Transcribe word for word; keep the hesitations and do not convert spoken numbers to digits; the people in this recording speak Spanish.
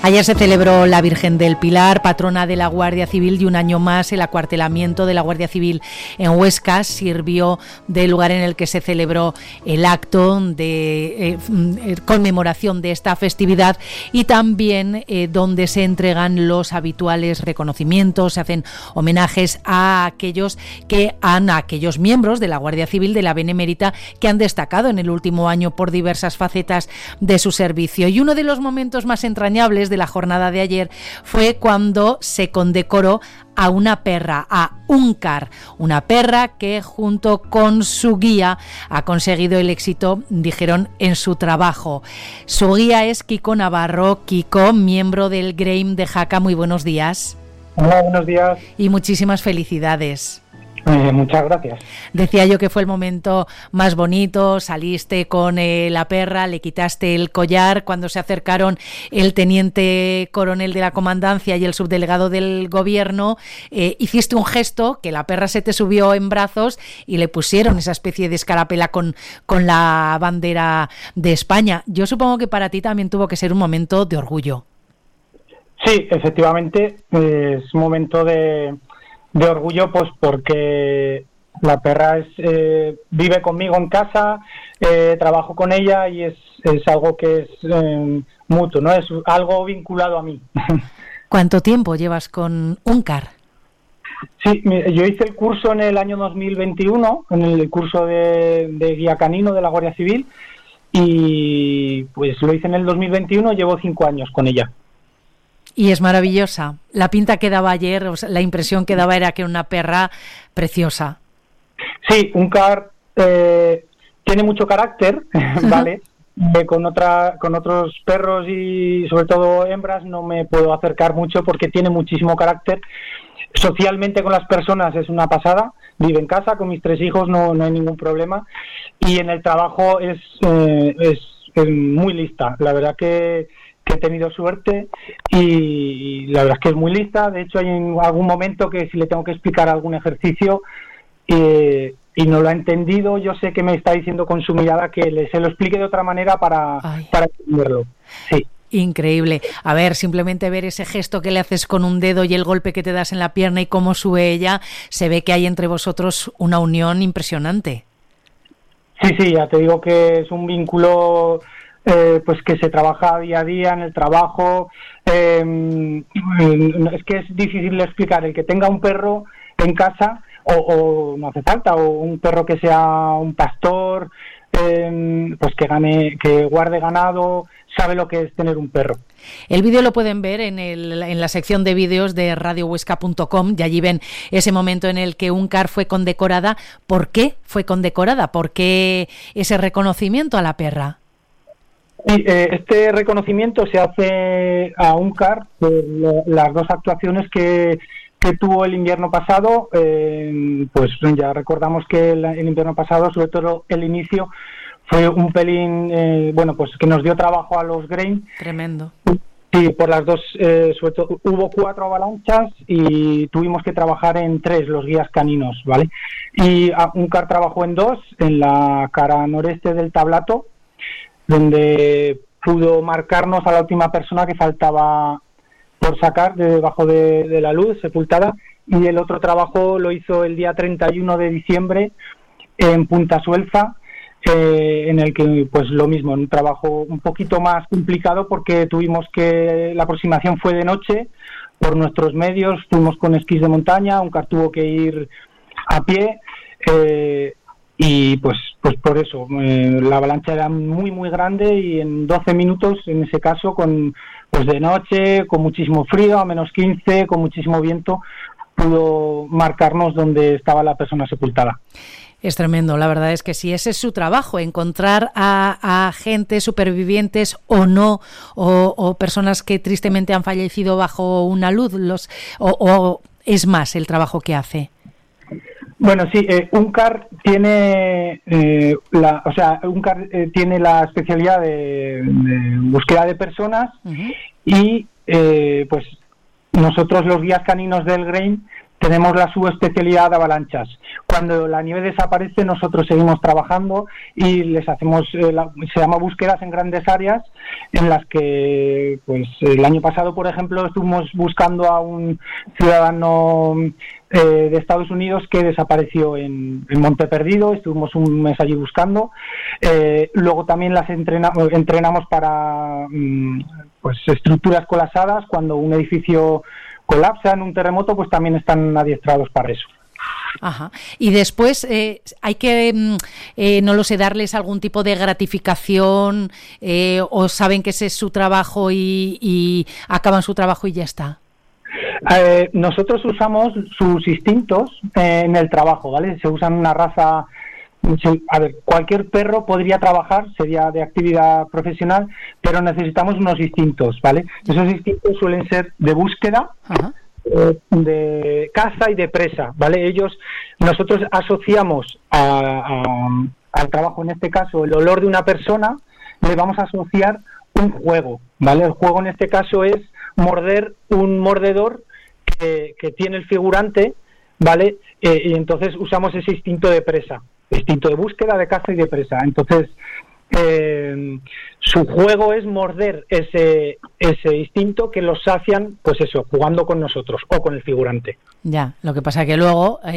Ayer se celebró la Virgen del Pilar, patrona de la Guardia Civil, y un año más el acuartelamiento de la Guardia Civil en Huesca sirvió de lugar en el que se celebró el acto de eh, conmemoración de esta festividad y también eh, donde se entregan los habituales reconocimientos, se hacen homenajes a aquellos que han, a aquellos miembros de la Guardia Civil de la Benemérita que han destacado en el último año por diversas facetas de su servicio. Y uno de los momentos más entrañables de la jornada de ayer fue cuando se condecoró a una perra, a Uncar, una perra que junto con su guía ha conseguido el éxito, dijeron, en su trabajo. Su guía es Kiko Navarro. Kiko, miembro del Grey de Jaca, muy buenos días. Hola, buenos días. Y muchísimas felicidades. Eh, muchas gracias. Decía yo que fue el momento más bonito, saliste con eh, la perra, le quitaste el collar, cuando se acercaron el teniente coronel de la comandancia y el subdelegado del gobierno, eh, hiciste un gesto que la perra se te subió en brazos y le pusieron esa especie de escarapela con, con la bandera de España. Yo supongo que para ti también tuvo que ser un momento de orgullo. Sí, efectivamente, eh, es un momento de... de orgullo, pues porque la perra es eh, vive conmigo en casa, eh, trabajo con ella y es, es algo que es eh, mutuo, ¿no? Es algo vinculado a mí. ¿Cuánto tiempo llevas con Uncar? Sí, yo hice el curso en el año dos mil veintiuno, en el curso de, de guía canino de la Guardia Civil, y pues lo hice en el dos mil veintiuno, llevo cinco años con ella. Y es maravillosa. La pinta que daba ayer, o sea, la impresión que daba era que era una perra preciosa. Sí, Uncar eh, tiene mucho carácter, ¿vale? Eh, con otra, con otros perros y sobre todo hembras no me puedo acercar mucho porque tiene muchísimo carácter. Socialmente con las personas es una pasada. Vive en casa con mis tres hijos, no, no hay ningún problema. Y en el trabajo es, eh, es, es muy lista. La verdad que que he tenido suerte y la verdad es que es muy lista. De hecho, hay en algún momento que si le tengo que explicar algún ejercicio eh, y no lo ha entendido, yo sé que me está diciendo con su mirada que le, se lo explique de otra manera para, para entenderlo. Sí. Increíble. A ver, simplemente ver ese gesto que le haces con un dedo y el golpe que te das en la pierna y cómo sube ella, se ve que hay entre vosotros una unión impresionante. Sí, sí, ya te digo que es un vínculo... Eh, pues que se trabaja día a día en el trabajo. Eh, es que es difícil de explicar. El que tenga un perro en casa, o, o no hace falta, o un perro que sea un pastor, eh, pues que gane, que guarde ganado, sabe lo que es tener un perro. El vídeo lo pueden ver en, el, en la sección de vídeos de radio huesca punto com y allí ven ese momento en el que Uncar fue condecorada. ¿Por qué fue condecorada? ¿Por qué ese reconocimiento a la perra? Sí, eh, este reconocimiento se hace a Uncar por lo, las dos actuaciones que, que tuvo el invierno pasado. Eh, pues ya recordamos que el, el invierno pasado, sobre todo el inicio, fue un pelín, eh, bueno, pues que nos dio trabajo a los Grey. Tremendo. Sí, por las dos, eh, sobre todo hubo cuatro avalanchas y tuvimos que trabajar en tres, los guías caninos, ¿vale? Y Uncar trabajó en dos, en la cara noreste del tablato, donde pudo marcarnos a la última persona que faltaba por sacar de debajo de, de la luz, sepultada, y el otro trabajo lo hizo el día treinta y uno de diciembre en Punta Suelza, eh, en el que pues lo mismo, un trabajo un poquito más complicado porque tuvimos que, la aproximación fue de noche por nuestros medios, fuimos con esquís de montaña, Uncar tuvo que ir a pie, eh, y pues pues por eso eh, la avalancha era muy muy grande y en doce minutos en ese caso, con pues de noche, con muchísimo frío, a menos quince, con muchísimo viento, pudo marcarnos donde estaba la persona sepultada. Es tremendo, la verdad es que sí, ese es su trabajo, encontrar a, a gente, supervivientes o no, o, o personas que tristemente han fallecido bajo una luz, los o, o es más el trabajo que hace. Bueno, sí, eh, Uncar tiene eh, la, o sea, Uncar eh, tiene la especialidad de, de búsqueda de personas. Uh-huh. Y eh, pues nosotros los guías caninos del Grey tenemos la subespecialidad de avalanchas. Cuando la nieve desaparece, nosotros seguimos trabajando y les hacemos, eh, la, se llama búsquedas en grandes áreas, en las que, pues, el año pasado, por ejemplo, estuvimos buscando a un ciudadano eh, de Estados Unidos que desapareció en, en Monte Perdido. Estuvimos un mes allí buscando. Eh, luego también las entrena, entrenamos para mm, pues estructuras colapsadas. Cuando un edificio colapsa en un terremoto, pues también están adiestrados para eso. Ajá. Y después eh, hay que, eh, no lo sé, darles algún tipo de gratificación, eh, o saben que ese es su trabajo y, y acaban su trabajo y ya está. Eh, nosotros usamos sus instintos eh, en el trabajo, ¿vale? Se usan una raza. A ver, cualquier perro podría trabajar, sería de actividad profesional, pero necesitamos unos instintos, ¿vale? Esos instintos suelen ser de búsqueda, Ajá. Eh, de caza y de presa, ¿vale? Ellos, nosotros asociamos a, a, al trabajo, en este caso, el olor de una persona, le vamos a asociar un juego, ¿vale? El juego en este caso es morder un mordedor que, que tiene el figurante, ¿vale? Eh, y entonces usamos ese instinto de presa, instinto de búsqueda, de caza y de presa. Entonces, eh, su juego es morder ese ese instinto que los sacian, pues eso, jugando con nosotros o con el figurante. Ya, lo que pasa que luego... Eh...